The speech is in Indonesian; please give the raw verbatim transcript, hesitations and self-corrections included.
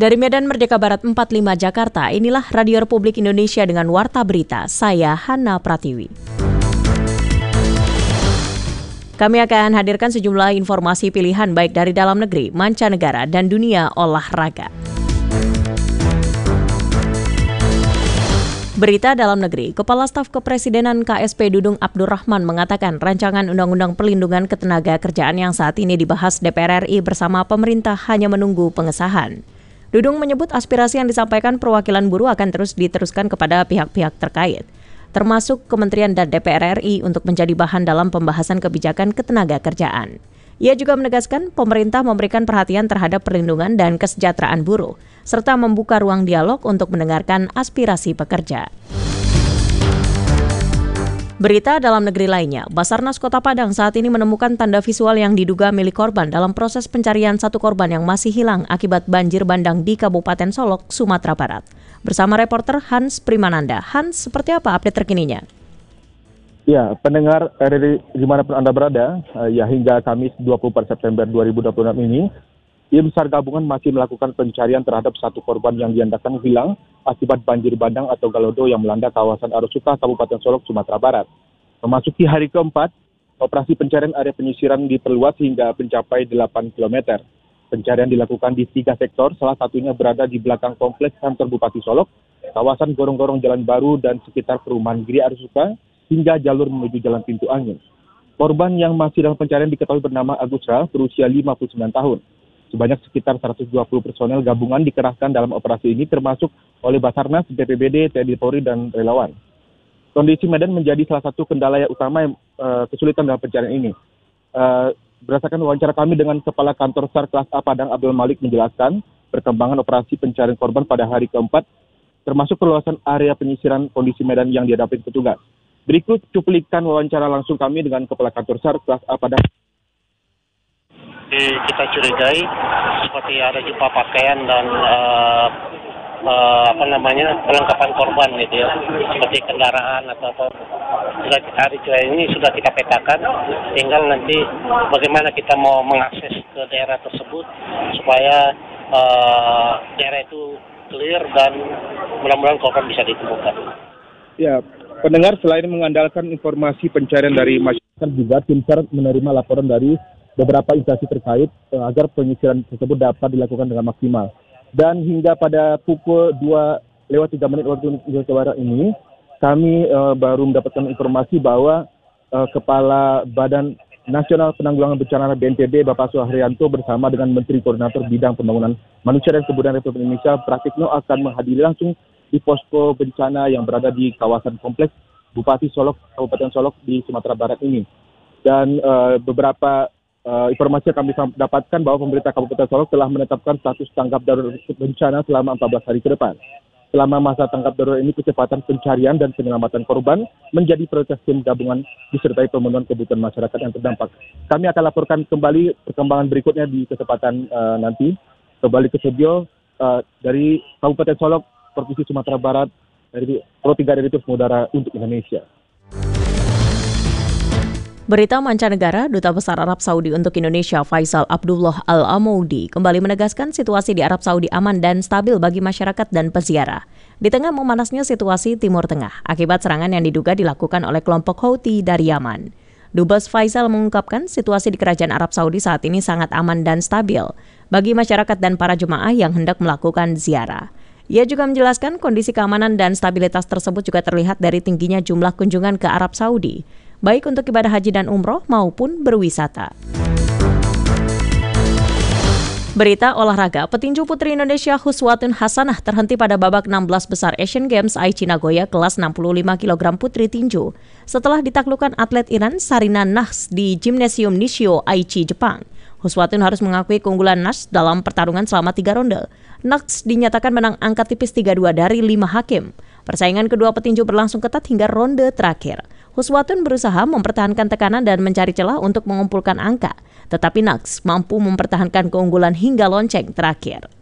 Dari Medan Merdeka Barat empat puluh lima Jakarta, inilah Radio Republik Indonesia dengan Warta Berita. Saya Hana Pratiwi. Kami akan hadirkan sejumlah informasi pilihan baik dari dalam negeri, mancanegara, dan dunia olahraga. Berita dalam negeri, Kepala Staf Kepresidenan K S P Dudung Abdurrahman mengatakan rancangan Undang-Undang Perlindungan Ketenagakerjaan yang saat ini dibahas D P R R I bersama pemerintah hanya menunggu pengesahan. Dudung menyebut aspirasi yang disampaikan perwakilan buruh akan terus diteruskan kepada pihak-pihak terkait, termasuk Kementerian dan D P R R I untuk menjadi bahan dalam pembahasan kebijakan ketenagakerjaan. Ia juga menegaskan pemerintah memberikan perhatian terhadap perlindungan dan kesejahteraan buruh, serta membuka ruang dialog untuk mendengarkan aspirasi pekerja. Berita dalam negeri lainnya, Basarnas Kota Padang saat ini menemukan tanda visual yang diduga milik korban dalam proses pencarian satu korban yang masih hilang akibat banjir bandang di Kabupaten Solok, Sumatera Barat. Bersama reporter Hans Primananda. Hans, seperti apa update terkininya? Ya, pendengar R R I dimanapun Anda berada, ya hingga Kamis dua puluh empat September dua ribu dua puluh enam ini, Tim SAR gabungan masih melakukan pencarian terhadap satu korban yang dinyatakan hilang akibat banjir bandang atau galodo yang melanda kawasan Arusuta, Kabupaten Solok, Sumatera Barat. Memasuki hari keempat, operasi pencarian area penyisiran diperluas hingga mencapai delapan kilometer. Pencarian dilakukan di tiga sektor, salah satunya berada di belakang kompleks kantor Bupati Solok, kawasan Gorong-Gorong Jalan Baru dan sekitar perumahan Giri Arusuta, hingga jalur menuju Jalan Pintu Angin. Korban yang masih dalam pencarian diketahui bernama Agusra, berusia lima puluh sembilan tahun. Sebanyak sekitar seratus dua puluh personel gabungan dikerahkan dalam operasi ini termasuk oleh Basarnas, B P B D, T N I Polri, dan relawan. Kondisi medan menjadi salah satu kendala yang utama yang uh, kesulitan dalam pencarian ini. Uh, berdasarkan wawancara kami dengan Kepala Kantor SAR Kelas A Padang Abdul Malik menjelaskan perkembangan operasi pencarian korban pada hari keempat, termasuk perluasan area penyisiran kondisi medan yang dihadapi petugas. Berikut cuplikan wawancara langsung kami dengan Kepala Kantor SAR Kelas A Padang. Kita curigai seperti ada jumpa pakaian dan uh, uh, apa namanya perlengkapan korban gitu ya, seperti kendaraan atau apa. Sudah hari ini sudah kita petakan, tinggal nanti bagaimana kita mau mengakses ke daerah tersebut supaya uh, daerah itu clear dan mudah-mudahan korban bisa ditemukan. Ya, pendengar, selain mengandalkan informasi pencarian dari masyarakat juga tim SAR menerima laporan dari beberapa instansi terkait uh, agar penyisiran tersebut dapat dilakukan dengan maksimal. Dan hingga pada pukul dua lewat tiga menit waktu Indonesia Barat ini, kami uh, baru mendapatkan informasi bahwa uh, Kepala Badan Nasional Penanggulangan Bencana B N P B Bapak Suharyanto bersama dengan Menteri Koordinator Bidang Pembangunan Manusia dan Kebudayaan Republik Indonesia Pratikno akan menghadiri langsung di posko bencana yang berada di kawasan kompleks Bupati Solok, Kabupaten Solok di Sumatera Barat ini. Dan uh, beberapa Uh, informasi yang kami dapatkan bahwa pemerintah Kabupaten Solok telah menetapkan status tanggap darurat bencana selama empat belas hari ke depan. Selama masa tanggap darurat ini, kecepatan pencarian dan penyelamatan korban menjadi prioritas tim gabungan disertai pemenuhan kebutuhan masyarakat yang terdampak. Kami akan laporkan kembali perkembangan berikutnya di kesempatan uh, nanti. Kembali ke studio uh, dari Kabupaten Solok, Provinsi Sumatera Barat, dari Pro tiga Direktur Udara untuk Indonesia. Berita mancanegara, Duta Besar Arab Saudi untuk Indonesia Faisal Abdullah Al-Amoudi kembali menegaskan situasi di Arab Saudi aman dan stabil bagi masyarakat dan peziarah. Di tengah memanasnya situasi Timur Tengah akibat serangan yang diduga dilakukan oleh kelompok Houthi dari Yaman. Dubes Faisal mengungkapkan situasi di Kerajaan Arab Saudi saat ini sangat aman dan stabil bagi masyarakat dan para jemaah yang hendak melakukan ziarah. Ia juga menjelaskan kondisi keamanan dan stabilitas tersebut juga terlihat dari tingginya jumlah kunjungan ke Arab Saudi, baik untuk ibadah haji dan umroh maupun berwisata. Berita olahraga, petinju putri Indonesia Huswatun Hasanah terhenti pada babak enam belas besar Asian Games Aichi Nagoya kelas enam puluh lima kilogram putri tinju setelah ditaklukkan atlet Iran Sarina Nahs di Gymnasium Nishio Aichi, Jepang. Huswatun harus mengakui keunggulan Nahs dalam pertarungan selama tiga ronde. Nahs dinyatakan menang angka tipis tiga dua dari lima hakim. Persaingan kedua petinju berlangsung ketat hingga ronde terakhir. Huswatun berusaha mempertahankan tekanan dan mencari celah untuk mengumpulkan angka, tetapi Nahs mampu mempertahankan keunggulan hingga lonceng terakhir.